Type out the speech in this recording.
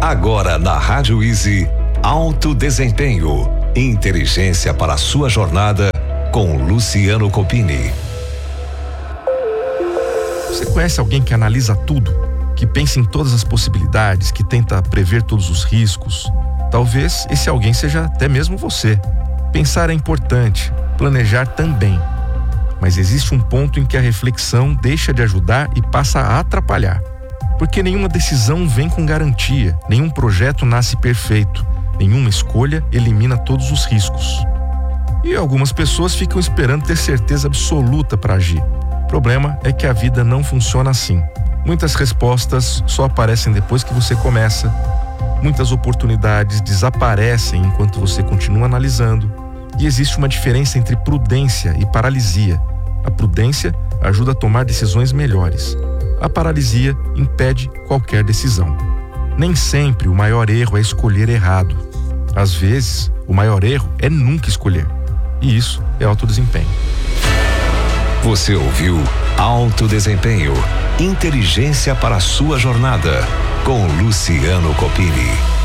Agora na Rádio Easy, Alto Desempenho. Inteligência para a sua jornada com Luciano Copini. Você conhece alguém que analisa tudo? Que pensa em todas as possibilidades, que tenta prever todos os riscos? Talvez esse alguém seja até mesmo você. Pensar é importante, planejar também. Mas existe um ponto em que a reflexão deixa de ajudar e passa a atrapalhar. Porque nenhuma decisão vem com garantia, nenhum projeto nasce perfeito, nenhuma escolha elimina todos os riscos. E algumas pessoas ficam esperando ter certeza absoluta para agir. O problema é que a vida não funciona assim. Muitas respostas só aparecem depois que você começa. Muitas oportunidades desaparecem enquanto você continua analisando. E existe uma diferença entre prudência e paralisia. A prudência ajuda a tomar decisões melhores. A paralisia impede qualquer decisão. Nem sempre o maior erro é escolher errado. Às vezes, o maior erro é nunca escolher. E isso é alto desempenho. Você ouviu Alto Desempenho. Inteligência para a sua jornada com Luciano Copini.